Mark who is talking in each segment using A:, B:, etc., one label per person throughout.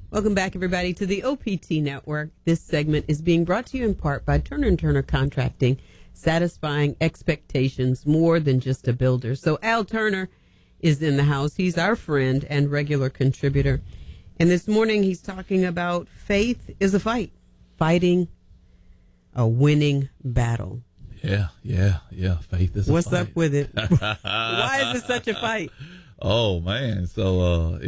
A: Welcome back, everybody, to the OPT Network. This segment is being brought to you in part by Turner & Turner Contracting, satisfying expectations more than just a builder. So Al Turner is in the house. He's our friend and regular contributor. And this morning he's talking about faith is a fight, fighting a winning battle.
B: Yeah. Faith is a fight.
A: What's up with it? Why is it such a fight?
B: Oh man. So,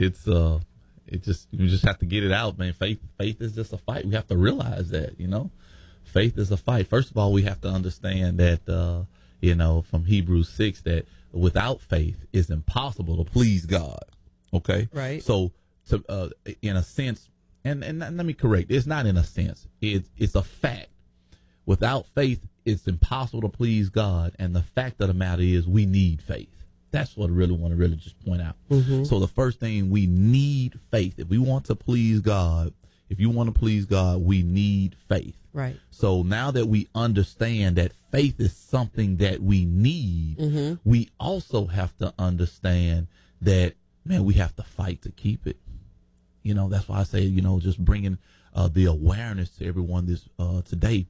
B: you just have to get it out, man. Faith is just a fight. We have to realize that, faith is a fight. First of all, we have to understand that, from Hebrews 6, that without faith it's impossible to please God. Okay.
A: Right.
B: So in a sense, and let me correct, it's not in a sense, it's a fact. Without faith, it's impossible to please God. And the fact of the matter is we need faith. That's what I really want to just point out. Mm-hmm. So the first thing, we need faith. If we want to please God, if you want to please God, we need faith.
A: Right.
B: So now that we understand that faith is something that we need, mm-hmm. we also have to understand that, man, we have to fight to keep it. That's why I say, just bringing the awareness to everyone this today,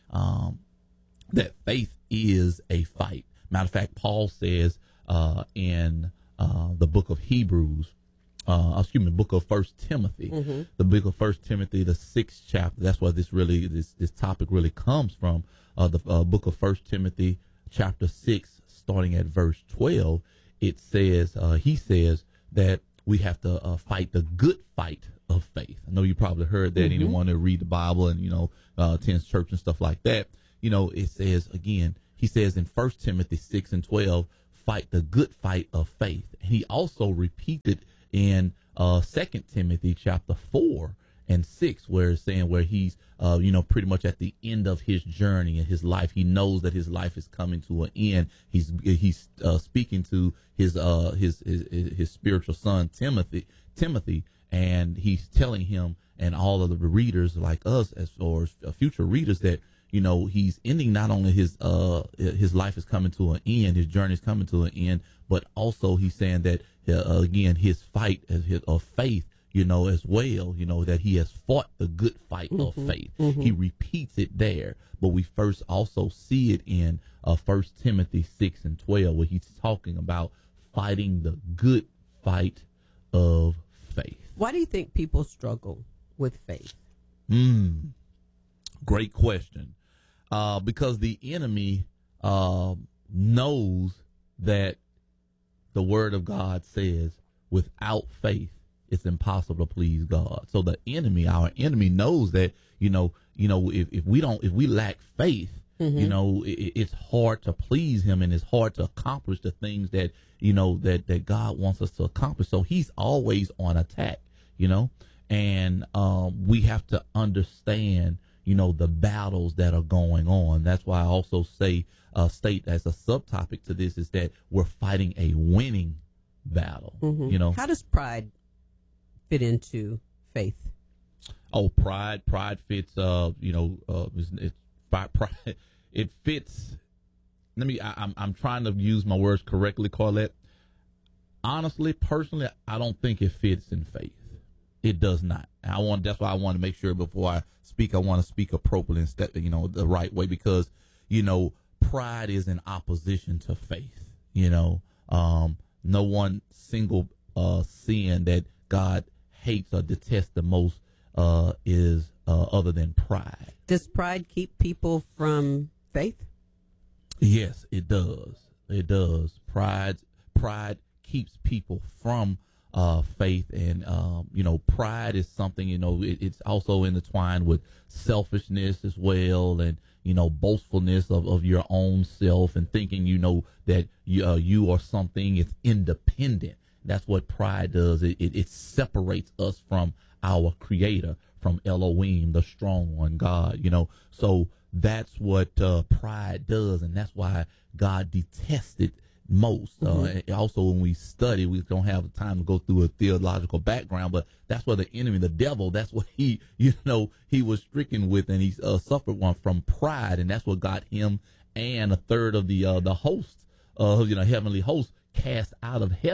B: that faith is a fight. Matter of fact, Paul says in the book of Hebrews, the book of 1 Timothy, mm-hmm. the book of 1 Timothy, the 6th chapter. That's where this topic really comes from. The book of 1 Timothy, chapter 6, starting at verse 12. It says, he says that we have to fight the good fight of faith. I know you probably heard that. Mm-hmm. Anyone that read the Bible and attends church and stuff like that. It says again. He says in 1 Timothy 6 and 12, fight the good fight of faith. And he also repeated in 2 Timothy chapter 4 and 6, where it's saying where he's, pretty much at the end of his journey in his life. He knows that his life is coming to an end. He's speaking to his spiritual son, Timothy, and he's telling him and all of the readers like us, as far as future readers, that, he's ending not only his life is coming to an end, his journey is coming to an end, but also he's saying that, again, his fight of faith, as well, that he has fought the good fight mm-hmm. of faith. Mm-hmm. He repeats it there, but we first also see it in 1 Timothy 6 and 12, where he's talking about fighting the good fight of faith.
A: Why do you think people struggle with faith?
B: Great question. Because the enemy knows that the word of God says without faith it's impossible to please God. So our enemy knows that, if we lack faith, mm-hmm. It's hard to please him, and it's hard to accomplish the things that, that God wants us to accomplish. So he's always on attack, and we have to understand, the battles that are going on. That's why I also state as a subtopic to this is that we're fighting a winning battle. Mm-hmm.
A: How does pride fit into faith?
B: Oh, pride fits, pride, it fits. I'm trying to use my words correctly, Carlette. Honestly, personally, I don't think it fits in faith. It does not. That's why I want to make sure before I speak, I want to speak appropriately and the right way, because, pride is in opposition to faith. No one single sin that God hates or detests the most is other than pride.
A: Does pride keep people from faith?
B: Yes, it does. It does. Pride keeps people from faith, and pride is something, it's also intertwined with selfishness as well, and boastfulness of your own self, and thinking that you are something. It's independent. That's what pride does. It separates us from our Creator, from Elohim, the strong one, God. So that's what pride does, and that's why God detests it most. Mm-hmm. Also, when we study, we don't have the time to go through a theological background, but that's where the enemy, the devil, that's what he was stricken with, and he suffered one from pride, and that's what got him and a third of the host, heavenly host, cast out of heaven.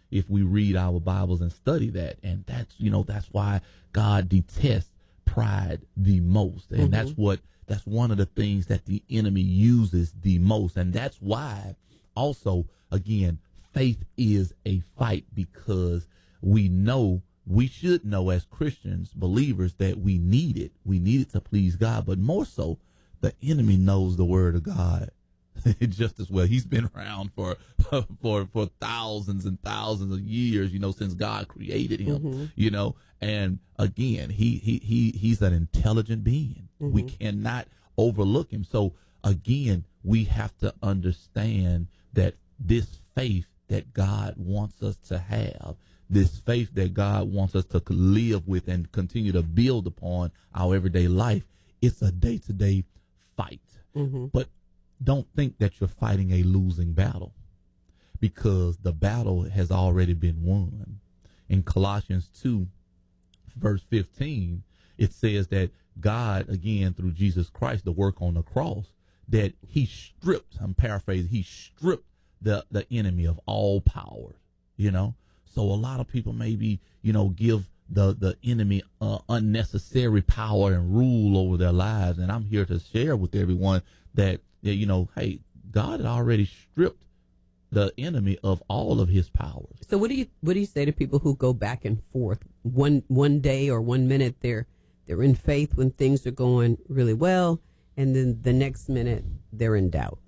B: if we read our Bibles and study that. And that's why God detests pride the most. And that's one of the things that the enemy uses the most. And that's why also, again, faith is a fight, because we should know as Christians, believers, that we need it. We need it to please God, but more so, the enemy knows the word of God just as well. He's been around for thousands and thousands of years, since God created him, and again, he's an intelligent being. We cannot overlook him. So again, we have to understand that this faith that God wants us to have, this faith that God wants us to live with and continue to build upon our everyday life, it's a day-to-day fight. But don't think that you're fighting a losing battle, because the battle has already been won. In Colossians 2, verse 15, it says that God, again, through Jesus Christ, the work on the cross, that he stripped, I'm paraphrasing, he stripped the enemy of all power, So a lot of people maybe, give the enemy unnecessary power and rule over their lives. And I'm here to share with everyone that, hey, God had already stripped the enemy of all of his powers.
A: So what do you say to people who go back and forth? One day or 1 minute they're in faith when things are going really well, and then the next minute they're in doubt.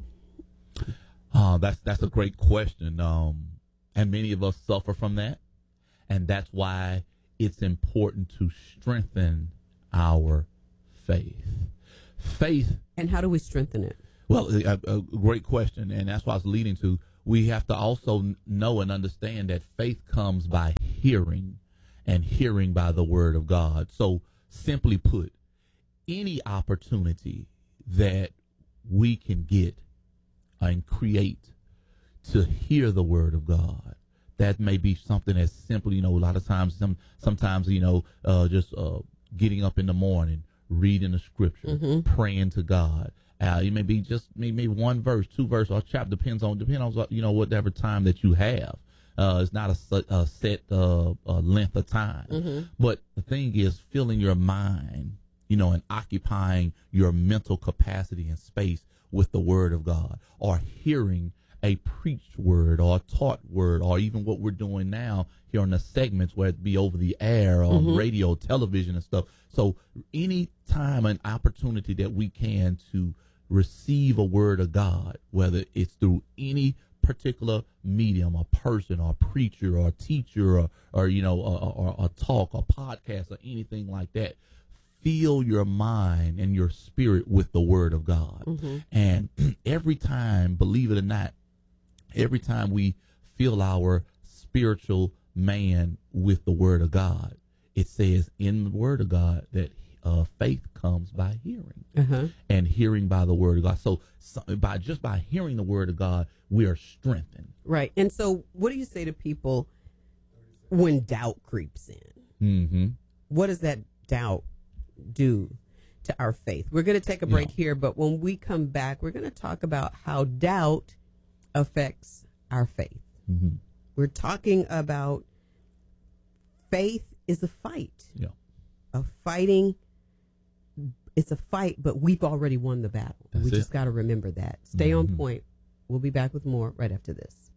B: That's a great question. And many of us suffer from that. And that's why it's important to strengthen our faith.
A: And how do we strengthen it?
B: Well, a great question. And that's what I was leading to. We have to also know and understand that faith comes by hearing, and hearing by the word of God. So simply put, any opportunity that we can get and create to hear the word of God, that may be something as simple, a lot of times, sometimes, just getting up in the morning, reading the scripture, praying to God. It may be just maybe one verse, 2 verses, or chapter, depends on whatever time that you have. It's not a set length of time. But the thing is, filling your mind, and occupying your mental capacity and space with the word of God, or hearing a preached word or a taught word, or even what we're doing now here on the segments, where it be over the air or radio, television and stuff. So any time and opportunity that we can to receive a word of God, whether it's through any particular medium, a person or a preacher or a teacher or a talk or podcast or anything like that, fill your mind and your spirit with the word of God. And every time, believe it or not, every time we fill our spiritual man with the word of God, it says in the word of God that faith comes by hearing, and hearing by the word of God. So by hearing the word of God, we are strengthened.
A: Right. And so what do you say to people when doubt creeps in? What does that doubt do to our faith? We're going to take a break here, but when we come back, we're going to talk about how doubt affects our faith. We're talking about faith is a fight. It's a fight, but we've already won the battle. We just got to remember that. Stay on point. We'll be back with more right after this.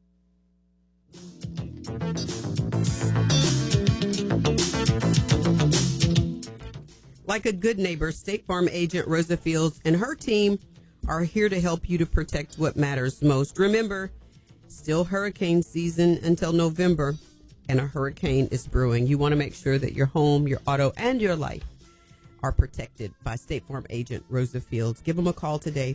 A: Like a good neighbor, State Farm agent Rosa Fields and her team are here to help you to protect what matters most. Remember, still hurricane season until November, and a hurricane is brewing. You want to make sure that your home, your auto, and your life are protected by State Farm agent Rosa Fields. Give them a call today,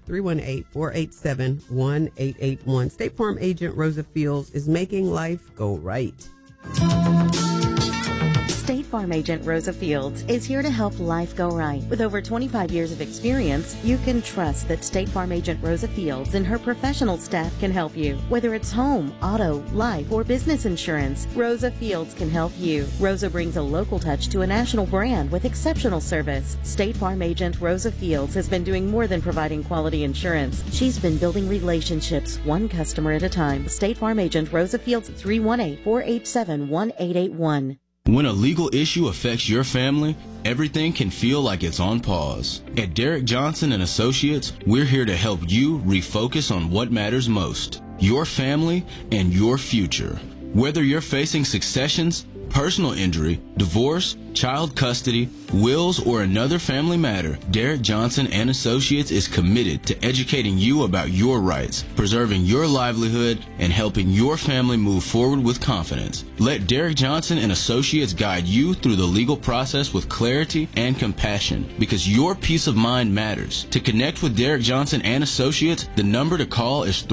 A: 318-487-1881. State Farm agent Rosa Fields is making life go right.
C: State Farm agent Rosa Fields is here to help life go right. With over 25 years of experience, you can trust that State Farm agent Rosa Fields and her professional staff can help you. Whether it's home, auto, life, or business insurance, Rosa Fields can help you. Rosa brings a local touch to a national brand with exceptional service. State Farm agent Rosa Fields has been doing more than providing quality insurance. She's been building relationships, one customer at a time. State Farm agent Rosa Fields, 318-487-1881.
D: When a legal issue affects your family, everything can feel like it's on pause. At Derek Johnson and Associates, we're here to help you refocus on what matters most, your family and your future. Whether you're facing successions, personal injury, divorce, child custody, wills, or another family matter, Derek Johnson and Associates is committed to educating you about your rights, preserving your livelihood, and helping your family move forward with confidence. Let Derek Johnson and Associates guide you through the legal process with clarity and compassion, because your peace of mind matters. To connect with Derek Johnson and Associates, the number to call is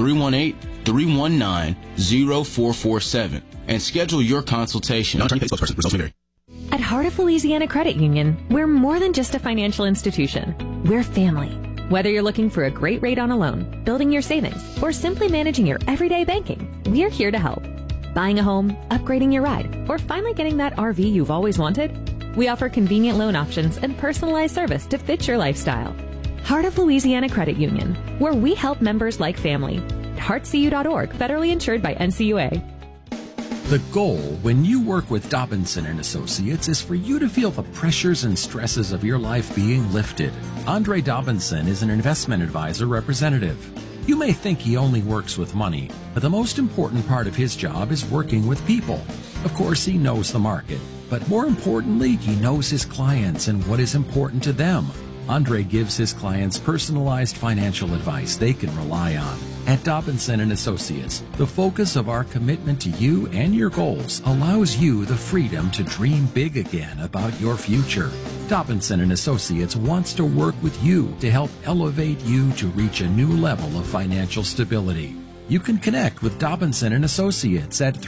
D: 318-319-0447. And schedule your consultation. Non-attorney paid spokesperson. Results may vary.
E: At Heart of Louisiana Credit Union, we're more than just a financial institution. We're family. Whether you're looking for a great rate on a loan, building your savings, or simply managing your everyday banking, we're here to help. Buying a home, upgrading your ride, or finally getting that RV you've always wanted? We offer convenient loan options and personalized service to fit your lifestyle. Heart of Louisiana Credit Union, where we help members like family. heartcu.org, federally insured by NCUA.
F: The goal when you work with Dobinson and Associates is for you to feel the pressures and stresses of your life being lifted. Andre Dobinson is an investment advisor representative. You may think he only works with money, but the most important part of his job is working with people. Of course, he knows the market, but more importantly, he knows his clients and what is important to them. Andre gives his clients personalized financial advice they can rely on. At Dobinson and Associates, the focus of our commitment to you and your goals allows you the freedom to dream big again about your future. Dobinson and Associates wants to work with you to help elevate you to reach a new level of financial stability. You can connect with Dobinson and Associates at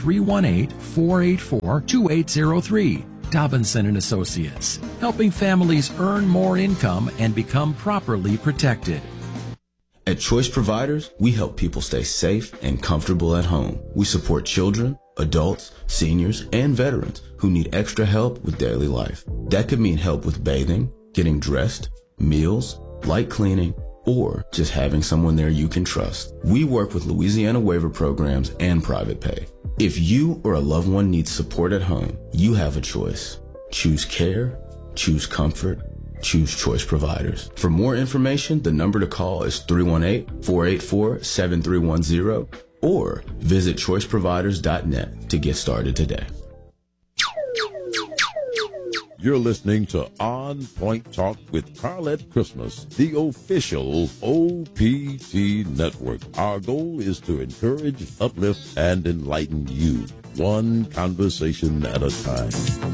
F: 318-484-2803. Dobinson and Associates, helping families earn more income and become properly protected.
D: At Choice Providers, we help people stay safe and comfortable at home. We support children, adults, seniors, and veterans who need extra help with daily life. That could mean help with bathing, getting dressed, meals, light cleaning, or just having someone there you can trust. We work with Louisiana waiver programs and private pay. If you or a loved one needs support at home, you have a choice. Choose care, choose comfort, choose Choice Providers. For more information, the number to call is 318-484-7310 or visit choiceproviders.net to get started today.
G: You're listening to On Point Talk with Carlette Christmas, the official OPT network. Our goal is to encourage, uplift, and enlighten you, one conversation at a time.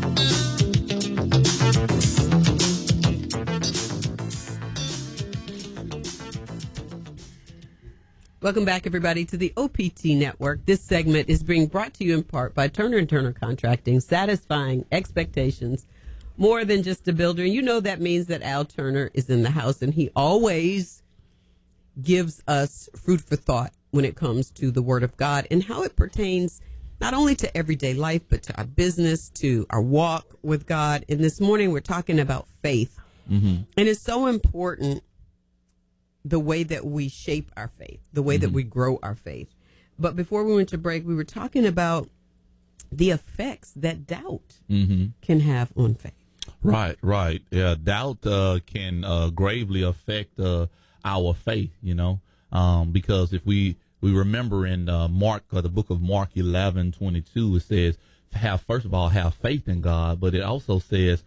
A: Welcome back, everybody, to the OPT Network. This segment is being brought to you in part by Turner & Turner Contracting, satisfying expectations more than just a builder. And you know that means that Al Turner is in the house, and he always gives us food for thought when it comes to the Word of God and how it pertains not only to everyday life, but to our business, to our walk with God. And this morning we're talking about faith. Mm-hmm. And it's so important the way that we shape our faith, the way that we grow our faith. But before we went to break, we were talking about the effects that doubt can have on faith.
B: Right. Yeah, doubt can gravely affect our faith, because if we remember in Mark, the book of Mark 11:22, it says, first of all, have faith in God, but it also says,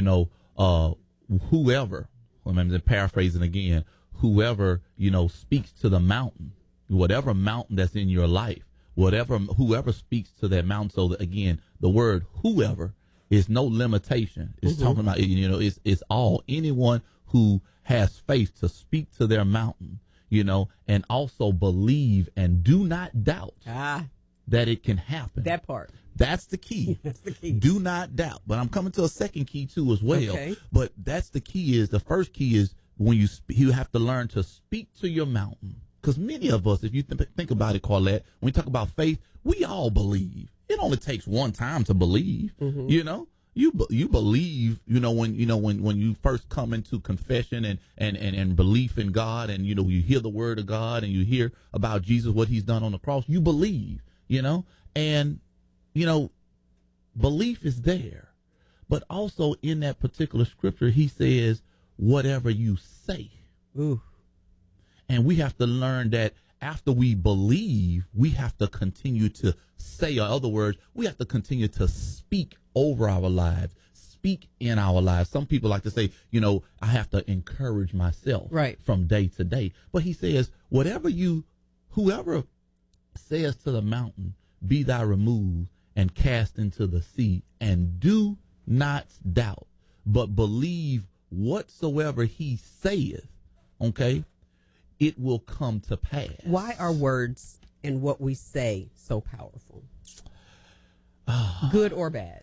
B: whoever, I'm paraphrasing again, whoever, speaks to the mountain, whatever mountain that's in your life, whoever speaks to that mountain. So that, again, the word whoever is no limitation. It's talking about, it's all, anyone who has faith to speak to their mountain, and also believe and do not doubt. that it can happen.
A: That part.
B: That's the key.
A: That's the key.
B: Do not doubt. But I'm coming to a second key too as well.
A: Okay.
B: But that's the key. Is the first key is when you have to learn to speak to your mountain. Because many of us, if you think about it, Carlette, when we talk about faith, we all believe. It only takes one time to believe.
A: Mm-hmm.
B: You know, you believe. When you first come into confession and belief in God, and you hear the word of God and you hear about Jesus, what He's done on the cross, you believe. And belief is there, but also in that particular scripture, He says, "Whatever you say."
A: Ooh.
B: And we have to learn that after we believe, we have to continue to say, or in other words, we have to continue to speak over our lives, speak in our lives. Some people like to say, I have to encourage myself from day to day. But He says, whoever says to the mountain, "Be thou removed and cast into the sea," and do not doubt, but believe whatsoever He saith, okay, it will come to pass.
A: Why are words and what we say so powerful? Good or bad?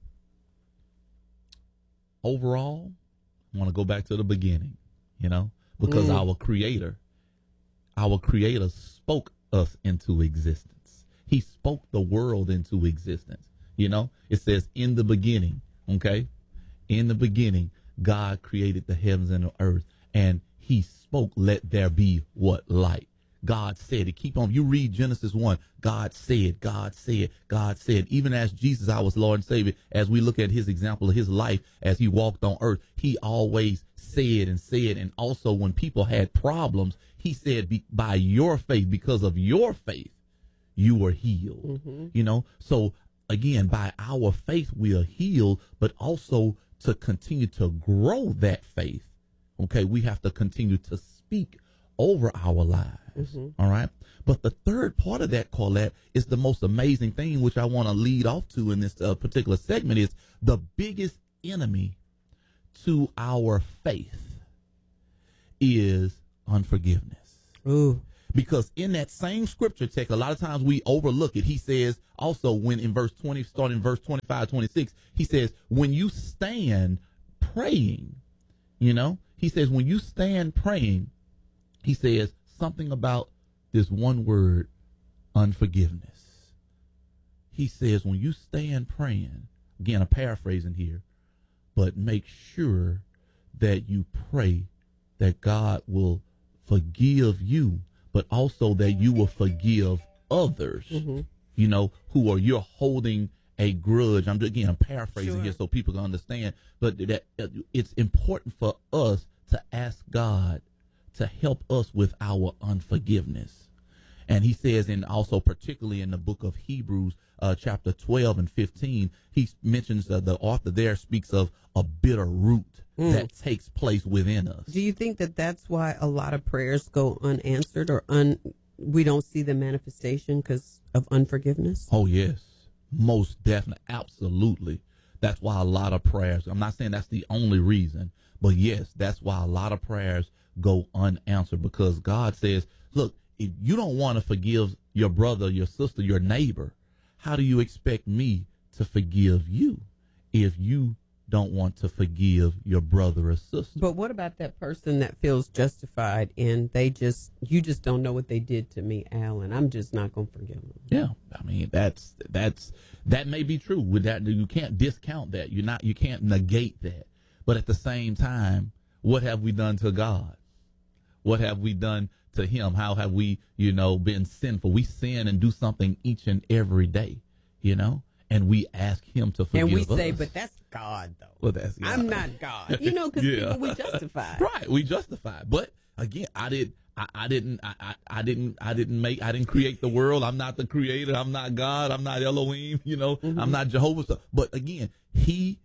B: Overall, I want to go back to the beginning, because our Creator spoke us into existence. He spoke the world into existence. It says in the beginning, okay? In the beginning, God created the heavens and the earth, and He spoke, "Let there be what? Light." God said it. Keep on. You read Genesis 1. God said, God said, God said. Even as Jesus, our Lord and Savior, as we look at His example of His life as He walked on earth, He always said and said. And also when people had problems, He said, by your faith, because of your faith, you were healed. Mm-hmm. So again, by our faith, we are healed, but also to continue to grow that faith. Okay, we have to continue to speak over our lives. Mm-hmm. All right. But the third part of that, Carlette, is the most amazing thing, which I want to lead off to in this particular segment, is the biggest enemy to our faith is unforgiveness.
A: Ooh.
B: Because in that same scripture text, a lot of times we overlook it. He says also when in verse 20, starting in verse 25, 26, He says, when you stand praying, He says, when you stand praying, He says something about this one word, unforgiveness. He says, when you stand praying, again, I'm paraphrasing here, but make sure that you pray that God will forgive you, but also that you will forgive others, who are you're holding a grudge. I'm paraphrasing here so people can understand, but that it's important for us to ask God to help us with our unforgiveness. And He says, and also particularly in the book of Hebrews, chapter 12 and 15, he mentions the author there speaks of a bitter root that takes place within us.
A: Do you think that that's why a lot of prayers go unanswered or we don't see the manifestation because of unforgiveness?
B: Oh, yes, most definitely. Absolutely. That's why a lot of prayers, I'm not saying that's the only reason, but yes, that's why a lot of prayers go unanswered, because God says, look, if you don't want to forgive your brother, your sister, your neighbor, how do you expect me to forgive you if you don't want to forgive your brother or sister? But
A: what about that person that feels justified and you just don't know what they did to me, Alan? I'm just not going to forgive them.
B: Yeah, I mean that may be true. With that, you can't discount that. You can't negate that. But at the same time, what have we done to God? What have we done to Him? How have we, been sinful? We sin and do something each and every day, and we ask Him to forgive us.
A: And we say, but that's God, though.
B: Well, that's God.
A: I'm not God, because people we justify.
B: Right, we justify. But again, I didn't create the world. I'm not the creator. I'm not God. I'm not Elohim. I'm not Jehovah. But again, He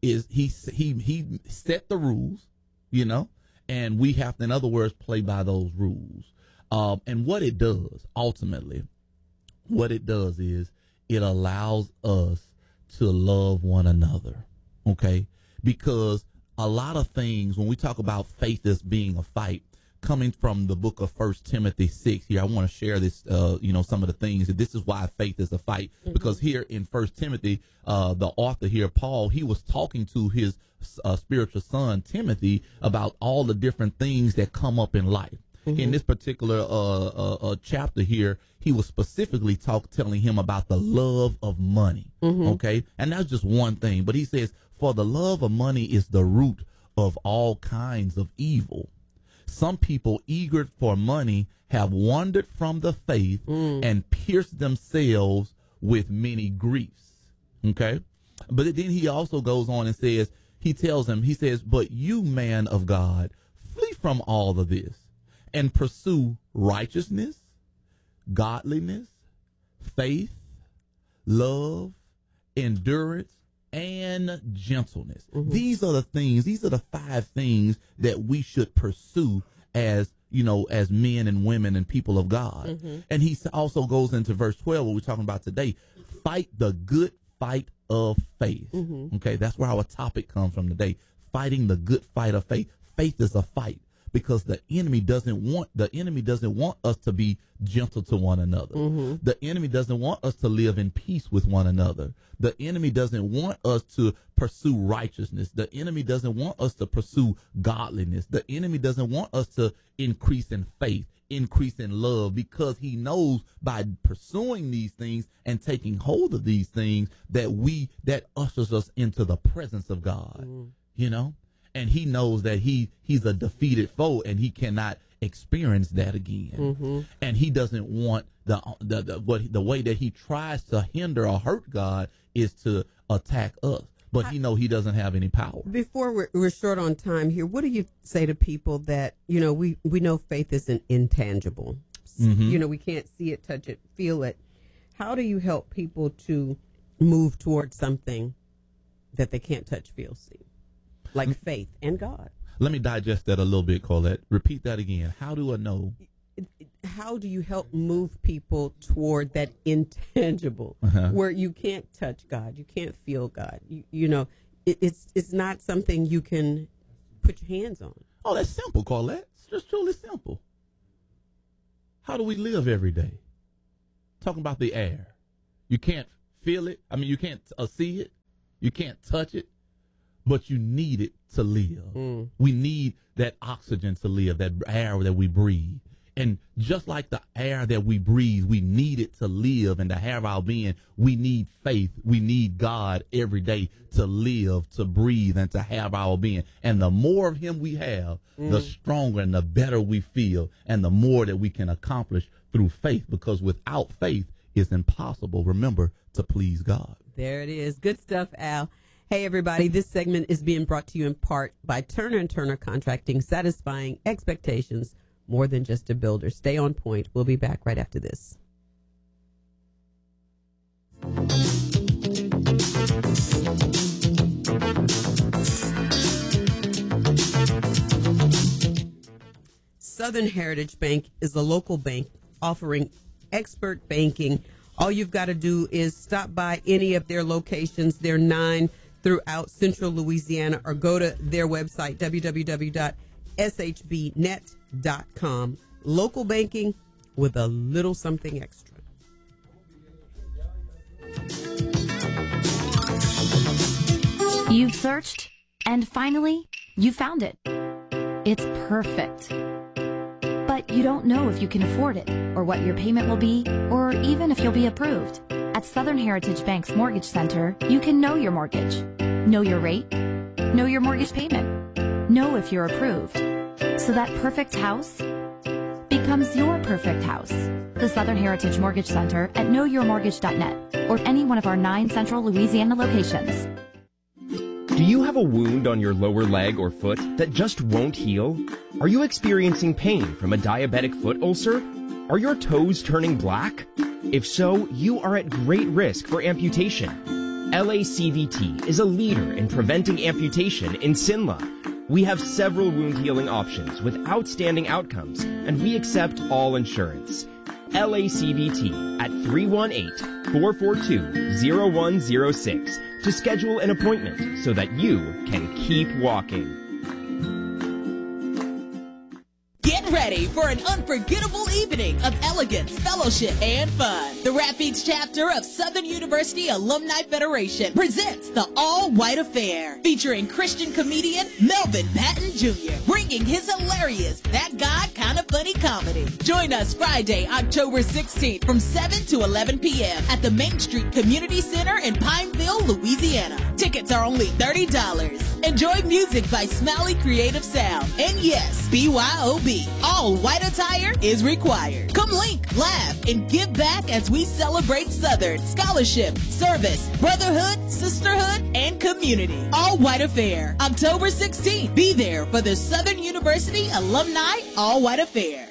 B: set the rules, and we have to, in other words, play by those rules. And what it does, ultimately, is it allows us to love one another, okay? Because a lot of things, when we talk about faith as being a fight, coming from the book of 1 Timothy 6 here. I want to share this, some of the things. This is why faith is a fight, because here in 1 Timothy, the author here, Paul, he was talking to his spiritual son, Timothy, about all the different things that come up in life. In this particular chapter here, he was specifically telling him about the love of money. Okay. And that's just one thing. But he says, for the love of money is the root of all kinds of evil. Some people eager for money have wandered from the faith and pierced themselves with many griefs. Okay. But then he also goes on and says, he says, but you, man of God, flee from all of this and pursue righteousness, godliness, faith, love, endurance, and gentleness. These are the 5 things that we should pursue as men and women and people of God. And he also goes into verse 12, what we're talking about today. Fight the good fight of faith. Okay, that's where our topic comes from today. Fighting the good fight of faith. Faith is a fight, because the enemy doesn't want us to be gentle to one another. The enemy doesn't want us to live in peace with one another. The enemy doesn't want us to pursue righteousness. The enemy doesn't want us to pursue godliness. The enemy doesn't want us to increase in faith, increase in love, because he knows by pursuing these things and taking hold of these things that ushers us into the presence of God, And he knows that he's a defeated foe, and he cannot experience that again. And he doesn't want the way that he tries to hinder or hurt God is to attack us. But he doesn't have any power. Before
A: we're short on time here, what do you say to people that, we know faith isn't intangible. We can't see it, touch it, feel it. How do you help people to move towards something that they can't touch, feel, see? Like faith and God.
B: Let me digest that a little bit, Colette. Repeat that again. How do I know?
A: How do you help move people toward that intangible where you can't touch God, you can't feel God? It's not something you can put your hands on.
B: Oh, that's simple, Colette. It's just truly simple. How do we live every day? Talking about the air. You can't feel it. I mean, you can't see it. You can't touch it. But you need it to live. We need that oxygen to live, that air that we breathe. And just like the air that we breathe, we need it to live and to have our being. We need faith. We need God every day to live, to breathe, and to have our being. And the more of him we have, the stronger and the better we feel, and the more that we can accomplish through faith, because without faith, it's impossible, remember, to please God.
A: There it is. Good stuff, Al. Hey, everybody, this segment is being brought to you in part by Turner & Turner Contracting, satisfying expectations, more than just a builder. Stay on point. We'll be back right after this. Southern Heritage Bank is a local bank offering expert banking. All you've got to do is stop by any of their locations. There are 9 throughout central Louisiana, or go to their website, www.shbnet.com. Local banking with a little something extra.
H: You've searched, and finally, you found it. It's perfect. But you don't know if you can afford it, or what your payment will be, or even if you'll be approved. At Southern Heritage Bank's Mortgage Center, you can know your mortgage, know your rate, know your mortgage payment, know if you're approved. So that perfect house becomes your perfect house. The Southern Heritage Mortgage Center at knowyourmortgage.net or any one of our 9 central Louisiana locations.
I: Do you have a wound on your lower leg or foot that just won't heal? Are you experiencing pain from a diabetic foot ulcer? Are your toes turning black? If so, you are at great risk for amputation. LACVT is a leader in preventing amputation in Sinla. We have several wound healing options with outstanding outcomes, and we accept all insurance. LACVT at 318-442-0106 to schedule an appointment so that you can keep walking.
J: Get ready ready for an unforgettable evening of elegance, fellowship, and fun. The Rapides chapter of Southern University Alumni Federation presents the All White Affair, featuring Christian comedian Melvin Patton Jr., bringing his hilarious That God Kinda Funny comedy. Join us Friday, October 16th from 7 to 11 p.m. at the Main Street Community Center in Pineville, Louisiana. Tickets are only $30. Enjoy music by Smiley Creative Sound. And yes, BYOB. All white attire is required. Come link, laugh, and give back as we celebrate Southern scholarship, service, brotherhood, sisterhood, and community. All White Affair, October 16th. Be there for the Southern University Alumni All White Affair.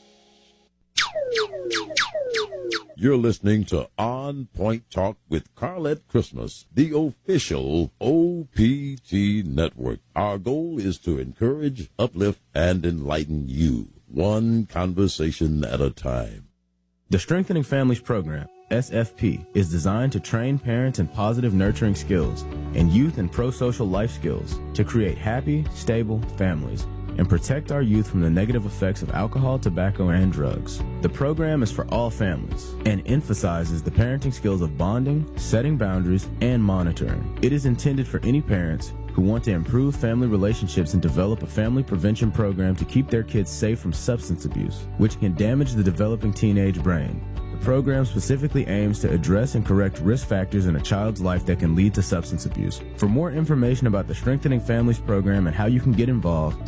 G: You're listening to On Point Talk with Carlette Christmas, the official OPT network. Our goal is to encourage, uplift, and enlighten you, one conversation at a time.
K: The Strengthening Families Program, SFP, is designed to train parents in positive nurturing skills and youth in pro-social life skills to create happy, stable families and protect our youth from the negative effects of alcohol, tobacco, and drugs. The program is for all families and emphasizes the parenting skills of bonding, setting boundaries, and monitoring. It is intended for any parents who want to improve family relationships and develop a family prevention program to keep their kids safe from substance abuse, which can damage the developing teenage brain. The program specifically aims to address and correct risk factors in a child's life that can lead to substance abuse. For more information about the Strengthening Families Program and how you can get involved,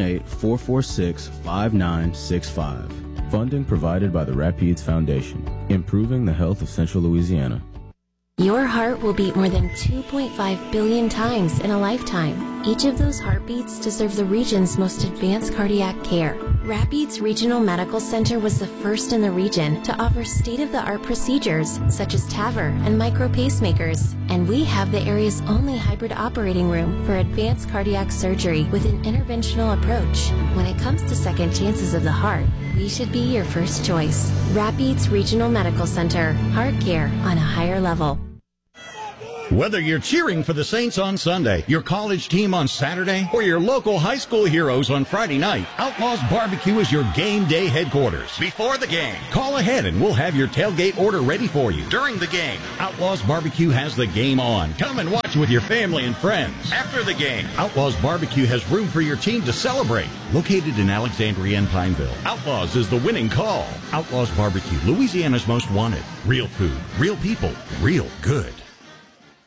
K: 318-446-5965. Funding provided by the Rapides Foundation, improving the health of Central Louisiana.
L: Your heart will beat more than 2.5 billion times in a lifetime. Each of those heartbeats deserve the region's most advanced cardiac care. Rapides Regional Medical Center was the first in the region to offer state-of-the-art procedures such as TAVR and micro pacemakers. And we have the area's only hybrid operating room for advanced cardiac surgery with an interventional approach. When it comes to second chances of the heart, we should be your first choice. Rapides Regional Medical Center. Heart care on a higher level.
M: Whether you're cheering for the Saints on Sunday, your college team on Saturday, or your local high school heroes on Friday night, Outlaws Barbecue is your game day headquarters. Before the game, call ahead and we'll have your tailgate order ready for you. During the game, Outlaws Barbecue has the game on. Come and watch with your family and friends. After the game, Outlaws Barbecue has room for your team to celebrate. Located in Alexandria and Pineville, Outlaws is the winning call. Outlaws Barbecue, Louisiana's most wanted. Real food, real people, real good.